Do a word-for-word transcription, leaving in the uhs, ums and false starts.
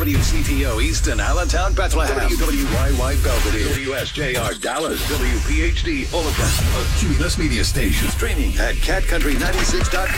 W C T O Easton, Allentown, Bethlehem. W W Y Y Belvedere. W S J R Dallas. W P H D Olathe. A Cumulus Media Station. Streaming at cat country ninety-six dot com.